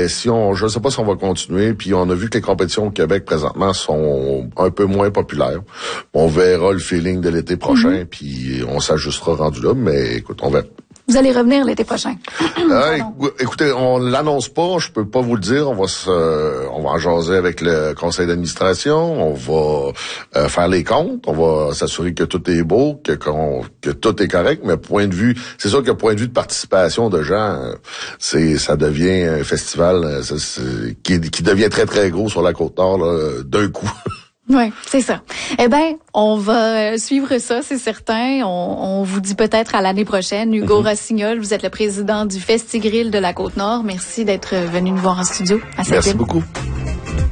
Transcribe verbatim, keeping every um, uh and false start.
mais si on, je ne sais pas si on va continuer. Puis on a vu que les compétitions au Québec présentement sont un peu moins populaires. On verra le feeling de l'été prochain, mm-hmm. puis on s'ajustera rendu là. Mais écoute, on verra. Vous allez revenir l'été prochain. euh, écoutez, on l'annonce pas, je peux pas vous le dire. On va se, euh, on va en jaser avec le conseil d'administration. On va euh, faire les comptes. On va s'assurer que tout est beau, que qu'on, que tout est correct. Mais point de vue, c'est sûr que point de vue de participation de gens, c'est, ça devient un festival ça, c'est, qui, qui devient très très gros sur la Côte-Nord là, d'un coup. Oui, c'est ça. Eh ben, on va suivre ça, c'est certain. On, on vous dit peut-être à l'année prochaine. Hugo mm-hmm. Rossignol, vous êtes le président du Festigrill de la Côte-Nord. Merci d'être venu nous voir en studio à cette Merci île. beaucoup.